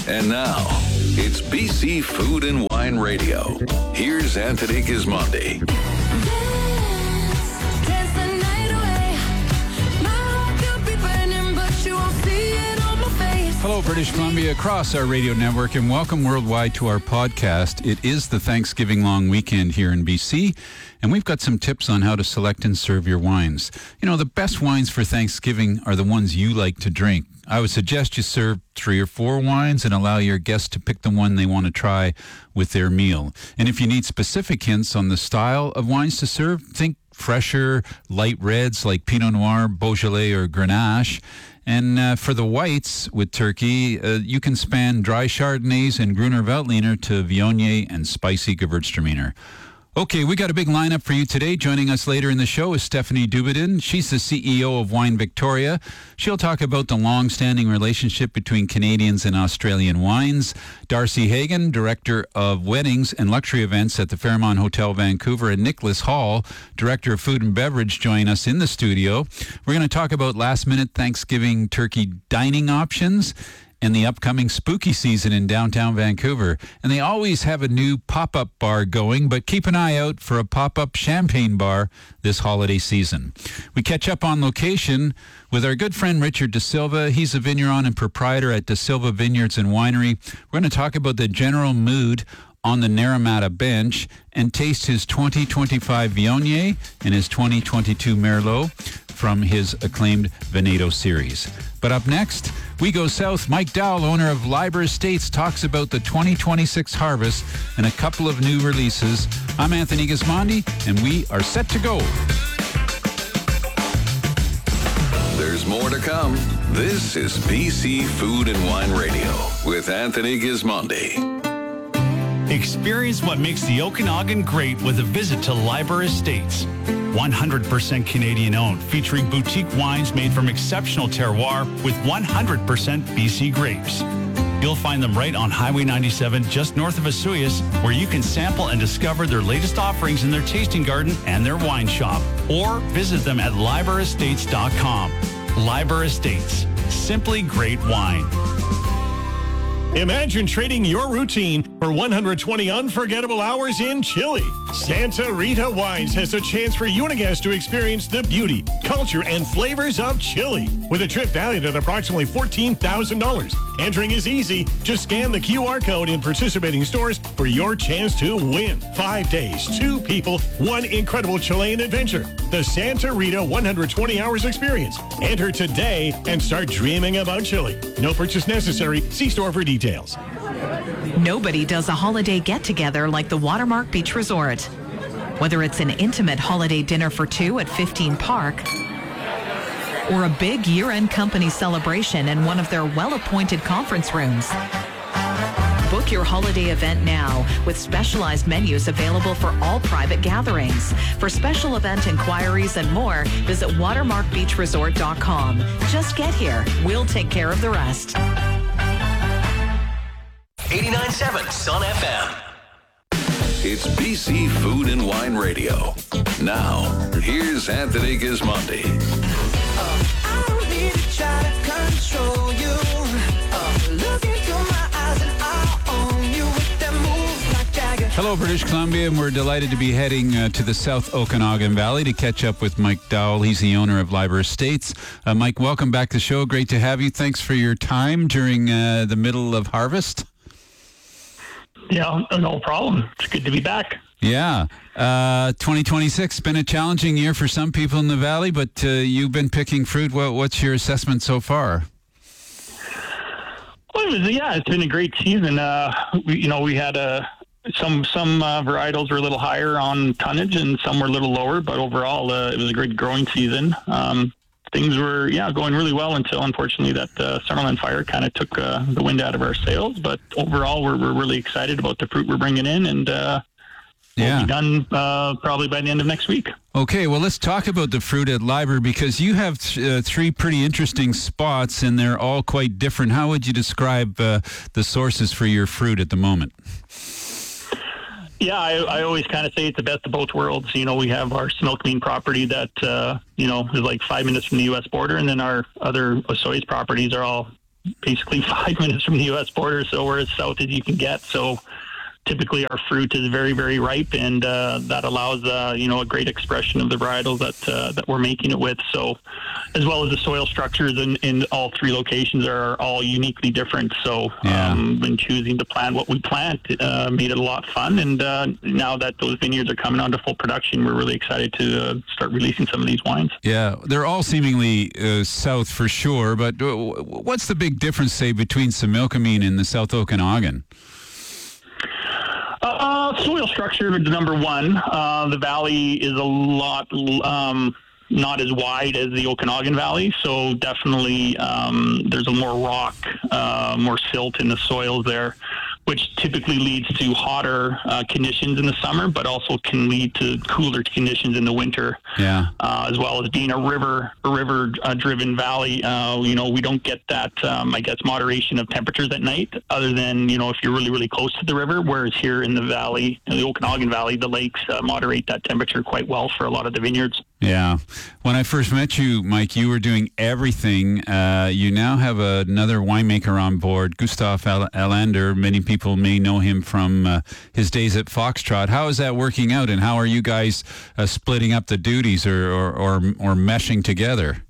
And now, it's BC Food and Wine Radio. Here's Anthony Gismondi. Hello, British Columbia, across our radio network, and welcome worldwide to our podcast. It is the Thanksgiving long weekend here in BC, and we've got some tips on how to select and serve your wines. You know, the best wines for Thanksgiving are the ones you like to drink. I would suggest you serve 3 or 4 wines and allow your guests to pick the one they want to try with their meal. And if you need specific hints on the style of wines to serve, think fresher, light reds like Pinot Noir, Beaujolais, or Grenache. And for the whites with turkey, you can span dry Chardonnays and Gruner Veltliner to Viognier and spicy Gewürztraminer. Okay, we got a big lineup for you today. Joining us later in the show is Stephanie Dubedin. She's the CEO of Wine Victoria. She'll talk about the long-standing relationship between Canadians and Australian wines. Darcy Hagen, Director of Weddings and Luxury Events at the Fairmont Hotel Vancouver, and Nicholas Hall, Director of Food and Beverage, join us in the studio. We're going to talk about last-minute Thanksgiving turkey dining options and the upcoming spooky season in downtown Vancouver. And they always have a new pop-up bar going, but keep an eye out for a pop-up champagne bar this holiday season. We catch up on location with our good friend Richard De Silva. He's a vigneron and proprietor at De Silva Vineyards and Winery. We're going to talk about the general mood on the Naramata bench and taste his 2025 Viognier and his 2022 Merlot from his acclaimed Veneto series. But up next, we go south. Mike Dowell, owner of Liber Estates, talks about the 2026 harvest and a couple of new releases. I'm Anthony Gismondi, and we are set to go. There's more to come. This is BC Food and Wine Radio with Anthony Gismondi. Experience what makes the Okanagan great with a visit to Liber Estates. 100% Canadian owned, featuring boutique wines made from exceptional terroir with 100% BC grapes. You'll find them right on Highway 97, just north of Osoyoos, where you can sample and discover their latest offerings in their tasting garden and their wine shop. Or visit them at liberestates.com. Liber Estates, simply great wine. Imagine trading your routine for 120 unforgettable hours in Chile. Santa Rita Wines has a chance for you and a guest to experience the beauty, culture, and flavors of Chile with a trip valued at approximately $14,000. Entering is easy. Just scan the QR code in participating stores for your chance to win. 5 days, 2 people, 1 incredible Chilean adventure. The Santa Rita 120 Hours Experience. Enter today and start dreaming about Chile. No purchase necessary. See store for details. Nobody does a holiday get-together like the Watermark Beach Resort. Whether it's an intimate holiday dinner for 2 at 15 Park or a big year-end company celebration in one of their well-appointed conference rooms. Book your holiday event now with specialized menus available for all private gatherings. For special event inquiries and more, visit watermarkbeachresort.com. Just get here. We'll take care of the rest. 89.7 Sun FM. It's BC Food and Wine Radio. Now, here's Anthony Gismondi. I don't need to try to control you. Look into my eyes and I'll own you with them moves like Jagger. Hello, British Columbia, and we're delighted to be heading to the South Okanagan Valley to catch up with Mike Dowell. He's the owner of Liber Estates. Mike, welcome back to the show. Great to have you. Thanks for your time during the middle of harvest. Yeah, no problem. It's good to be back. Yeah. 2026 been a challenging year for some people in the valley, but you've been picking fruit. What's your assessment so far? Well, it's been a great season. We had some varietals were a little higher on tonnage and some were a little lower, but overall it was a great growing season. Things were going really well until, unfortunately, that Summerland fire kind of took the wind out of our sails. But overall, we're really excited about the fruit we're bringing in, and we'll be done probably by the end of next week. Okay, well, let's talk about the fruit at Liber, because you have 3 pretty interesting spots, and they're all quite different. How would you describe the sources for your fruit at the moment? Yeah, I always kind of say it's the best of both worlds. You know, we have our Smilkmean property that, is like 5 minutes from the U.S. border, and then our other Osoyoos properties are all basically 5 minutes from the U.S. border, so we're as south as you can get. So typically our fruit is very, very ripe, and that allows, a great expression of the varietals that we're making it with. So as well as the soil structures in all three locations are all uniquely different. So when choosing to plant what we plant, made it a lot of fun. And now that those vineyards are coming on to full production, we're really excited to start releasing some of these wines. Yeah, they're all seemingly south for sure, but what's the big difference, say, between Similkameen and the South Okanagan? Soil structure is number one. The valley is a lot not as wide as the Okanagan Valley, so definitely there's a more rock, more silt in the soils there, which typically leads to hotter conditions in the summer, but also can lead to cooler conditions in the winter. Yeah. As well as being a river-driven valley, we don't get that, moderation of temperatures at night, other than, if you're really, really close to the river, whereas here in the valley, in the Okanagan Valley, the lakes moderate that temperature quite well for a lot of the vineyards. Yeah. When I first met you, Mike, you were doing everything. You now have another winemaker on board, Gustav Alander. Many people may know him from his days at Foxtrot. How is that working out, and how are you guys splitting up the duties or meshing together?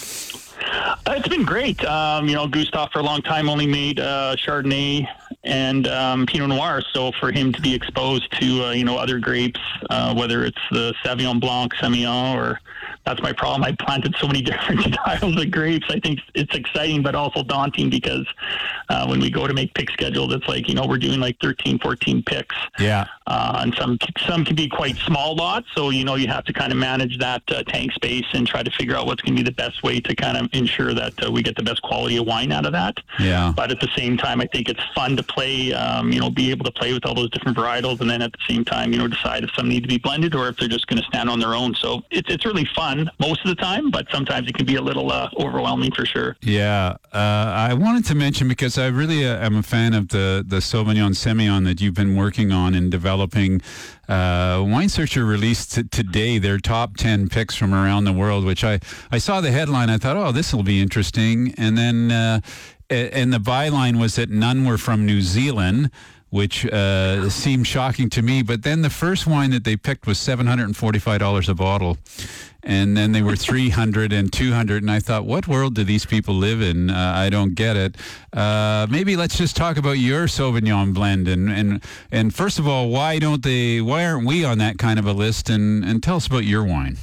It's been great. Gustav for a long time only made Chardonnay and Pinot Noir. So for him to be exposed to, other grapes, whether it's the Sauvignon Blanc, Semillon, or that's my problem. I planted so many different styles of grapes. I think it's exciting, but also daunting because when we go to make pick schedules, it's like, we're doing like 13, 14 picks. Yeah. And some can be quite small lots. So, you have to kind of manage that tank space and try to figure out what's going to be the best way to kind of ensure that we get the best quality of wine out of that. Yeah. But at the same time, I think it's fun to play, be able to play with all those different varietals, and then at the same time, decide if some need to be blended or if they're just going to stand on their own. So it's really fun most of the time, but sometimes it can be a little overwhelming for sure. Yeah. I wanted to mention, because I really am a fan of the Sauvignon Semillon that you've been working on and developing. Wine Searcher released today their top 10 picks from around the world, which I saw the headline. I thought, oh, this will be interesting. And then and the byline was that none were from New Zealand, which seemed shocking to me. But then the first wine that they picked was $745 a bottle. And then they were $300 and $200. And I thought, what world do these people live in? I don't get it. Maybe let's just talk about your Sauvignon blend. And first of all, why aren't we on that kind of a list? And tell us about your wine.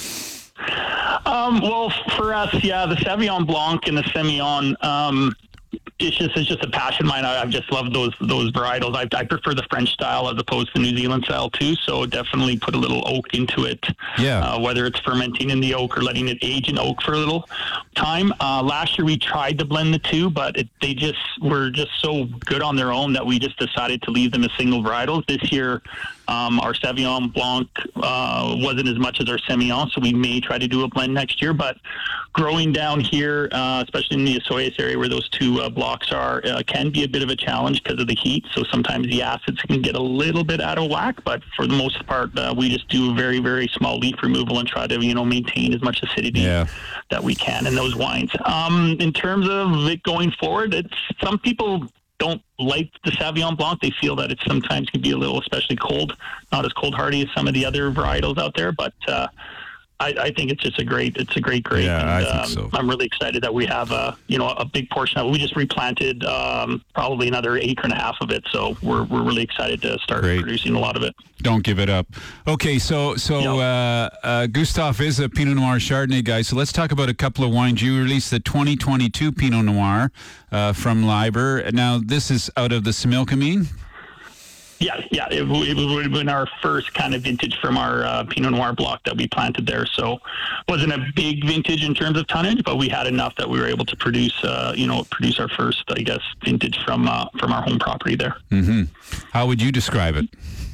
Well, for us, the Sauvignon Blanc and the Semillon, it's just a passion of mine. I've just loved those varietals. I prefer the French style as opposed to New Zealand style too. So definitely put a little oak into it. Yeah. Whether it's fermenting in the oak or letting it age in oak for a little time. Last year we tried to blend the two, but they just were just so good on their own that we just decided to leave them as single varietals. This year, our Sauvignon Blanc wasn't as much as our Semillon, so we may try to do a blend next year. But growing down here, especially in the Osoyoos area where those two blocks are, can be a bit of a challenge because of the heat. So sometimes the acids can get a little bit out of whack. But for the most part, we just do very, very small leaf removal and try to, maintain as much acidity that we can in those wines. In terms of it going forward, some people don't like the Sauvignon Blanc. They feel that it sometimes can be a little, especially cold, not as cold hardy as some of the other varietals out there. But I think it's just a great grape. Yeah, and, I think so. I'm really excited that we have a big portion of it. We just replanted probably another 1.5 acres of it, so we're really excited to start producing a lot of it. Don't give it up. Okay, so Gustav is a Pinot Noir Chardonnay guy, so let's talk about a couple of wines. You released the 2022 Pinot Noir from Liber. Now, this is out of the Similkameen? Yeah, it would have been our first kind of vintage from our Pinot Noir block that we planted there. So wasn't a big vintage in terms of tonnage, but we had enough that we were able to produce our first, I guess, vintage from our home property there. Mm-hmm. How would you describe it?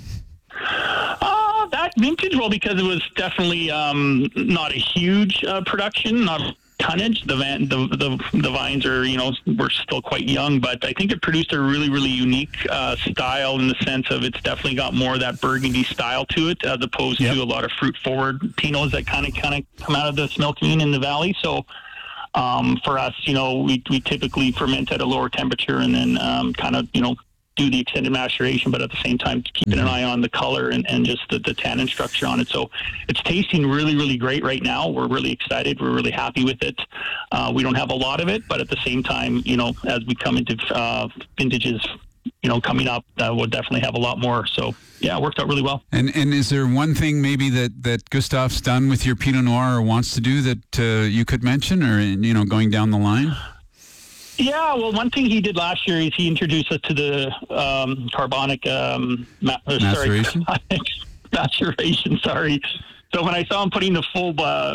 That vintage, well, because it was definitely not a huge production, not tonnage. The vines are, we're still quite young, but I think it produced a really, really unique style in the sense of it's definitely got more of that Burgundy style to it as opposed to a lot of fruit forward Pinots that kind of come out of the Similkameen in the valley. So For us, we typically ferment at a lower temperature and then kind of, do the extended maceration, but at the same time keeping an eye on the color and just the tannin structure on it. So it's tasting really, really great right now. We're really excited. We're really happy with it. We don't have a lot of it, but at the same time, as we come into vintages, coming up, we'll definitely have a lot more. So yeah, it worked out really well. And is there one thing maybe that Gustav's done with your Pinot Noir or wants to do that you could mention, or going down the line? Yeah, well, one thing he did last year is he introduced us to the carbonic maceration. Maturation. Sorry. So when I saw him putting the full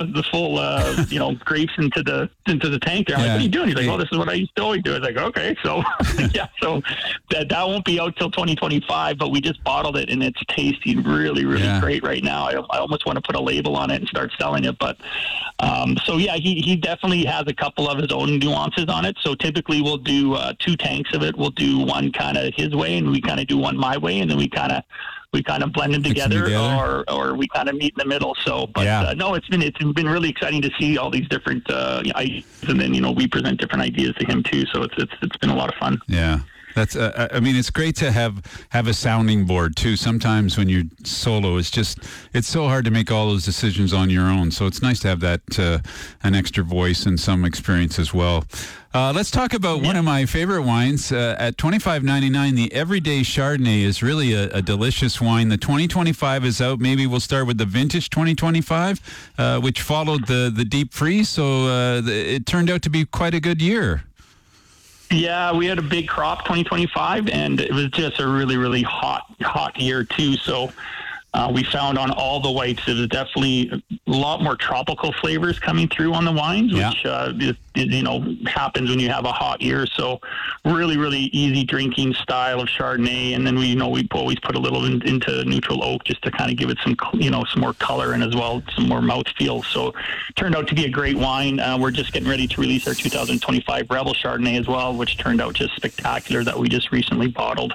grapes into the tank there, I'm like, "What are you doing?" He's like, "Well, this is what I used to always do." I was like, "Okay." So yeah, so that won't be out till 2025, but we just bottled it and it's tasting really, really great right now. I almost want to put a label on it and start selling it, but so yeah, he definitely has a couple of his own nuances on it. So typically we'll do 2 tanks of it. We'll do one kind of his way, and we kind of do one my way, and then we kind of blend them together. Or we kind of meet in the middle. So, but no, it's been really exciting to see all these different ideas, and then we present different ideas to him too. So it's been a lot of fun. Yeah. That's. It's great to have a sounding board too. Sometimes when you're solo, it's so hard to make all those decisions on your own. So it's nice to have that an extra voice and some experience as well. Let's talk about one of my favorite wines at $25.99. The Everyday Chardonnay is really a delicious wine. The 2025 is out. Maybe we'll start with the vintage 2025, which followed the deep freeze. So it turned out to be quite a good year. Yeah, we had a big crop 2025, and it was just a really, really hot year too. So we found on all the whites, there was definitely a lot more tropical flavors coming through on the wines, which happens when you have a hot year. So really, really easy drinking style of Chardonnay, and then we always put a little into neutral oak just to kind of give it some more color and as well some more mouthfeel. So it turned out to be a great wine. We're just getting ready to release our 2025 Rebel Chardonnay as well, which turned out just spectacular, that we just recently bottled.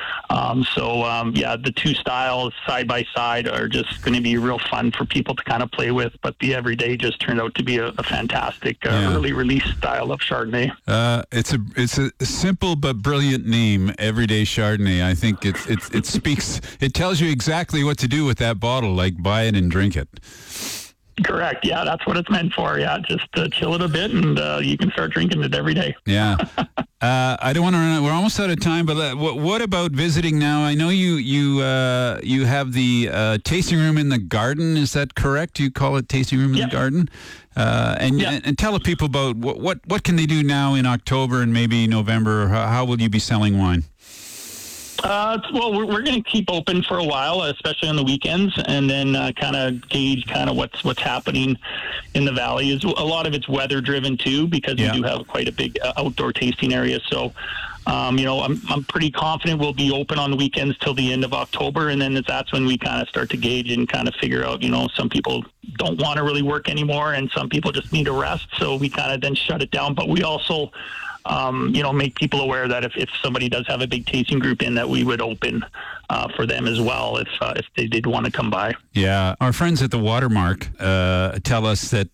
The 2 styles side by side are just going to be real fun for people to kind of play with. But the Everyday just turned out to be a fantastic early release style of Chardonnay. It's a simple but brilliant name, Everyday Chardonnay. I think it speaks. It tells you exactly what to do with that bottle, like buy it and drink it. Correct. Yeah, that's what it's meant for. Yeah, just chill it a bit, and you can start drinking it every day. Yeah. I don't want to run out. We're almost out of time, but what about visiting now? I know you have the tasting room in the garden. Is that correct? You call it tasting room in the garden? And tell the people about what can they do now in October and maybe November? How will you be selling wine? Well, we're going to keep open for a while, especially on the weekends, and then kind of gauge what's happening in the valley. A lot of it's weather driven too, because we do have quite a big outdoor tasting area. So, I'm pretty confident we'll be open on the weekends till the end of October, and then that's when we kind of start to gauge and kind of figure out, some people don't want to really work anymore, and some people just need a rest. So we kind of then shut it down. But we also make people aware that if somebody does have a big tasting group in, that we would open for them as well if they did want to come by. Yeah, our friends at the Watermark tell us that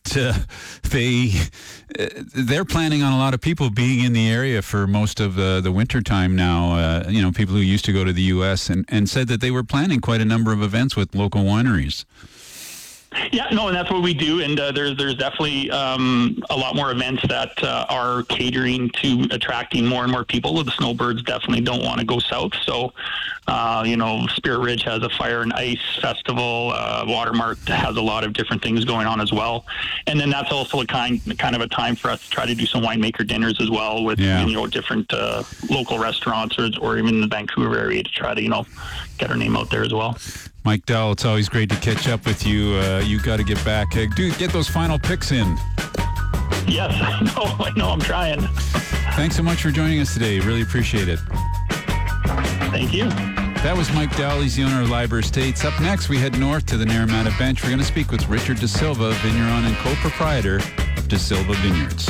they're planning on a lot of people being in the area for most of the winter time now. People who used to go to the U.S. and said that they were planning quite a number of events with local wineries. Yeah, no, and that's what we do. And there's definitely a lot more events that are catering to attracting more and more people. The snowbirds definitely don't want to go south. So, Spirit Ridge has a fire and ice festival. Watermark has a lot of different things going on as well. And then that's also a kind of a time for us to try to do some winemaker dinners as well with, different local restaurants or even the Vancouver area to try to, get our name out there as well. Mike Dowell, it's always great to catch up with you. You got to get back. Get those final picks in. Yes, I know. I'm trying. Thanks so much for joining us today. Really appreciate it. Thank you. That was Mike Dowell. He's the owner of Liber Estates. Up next, we head north to the Naramata Bench. We're going to speak with Richard De Silva, vigneron and co-proprietor of De Silva Vineyards.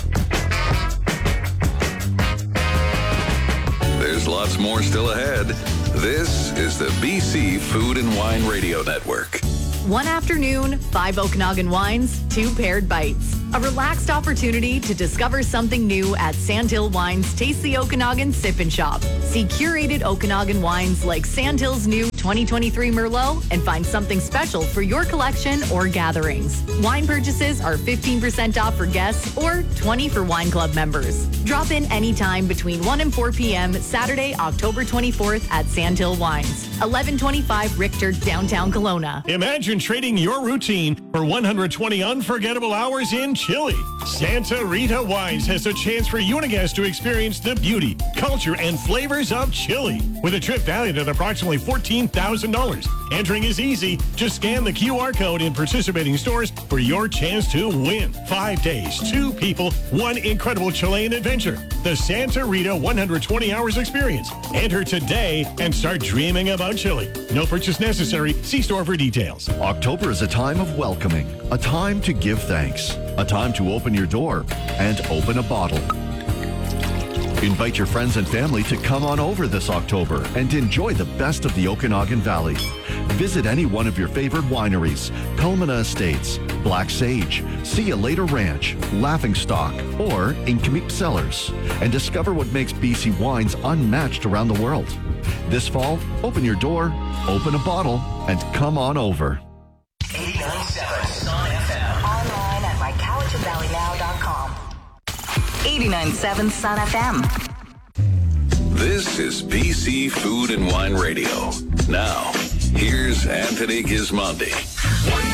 There's lots more still ahead. This is the BC Food and Wine Radio Network. One afternoon, 5 Okanagan wines, 2 paired bites. A relaxed opportunity to discover something new at Sandhill Wines Taste the Okanagan Sip and Shop. See curated Okanagan wines like Sandhill's new 2023 Merlot and find something special for your collection or gatherings. Wine purchases are 15% off for guests or 20 for Wine Club members. Drop in anytime between 1 and 4 p.m. Saturday, October 24th at Sandhill Wines, 1125 Richter, downtown Kelowna. Imagine trading your routine for 120 unforgettable hours in Chile. Santa Rita Wines has a chance for you and a guest to experience the beauty, culture, and flavors of Chile. With a trip valued at approximately $14,000. Entering is easy. Just scan the QR code in participating stores for your chance to win. 5 days, 2 people, 1 incredible Chilean adventure. The Santa Rita 120 Hours Experience. Enter today and start dreaming about Chile. No purchase necessary. See store for details. October is a time of welcoming, a time to give thanks, a time to open your door and open a bottle. Invite your friends and family to come on over this October and enjoy the best of the Okanagan Valley. Visit any one of your favorite wineries, Pelmana Estates, Black Sage, See Ya Later Ranch, Laughing Stock, or Incommute Cellars, and discover what makes BC wines unmatched around the world. This fall, open your door, open a bottle, and come on over. 89.7 Sun FM. Online at mycowichanvalleynow.com. 89.7 Sun FM. This is BC Food and Wine Radio. Now, here's Anthony Gismondi.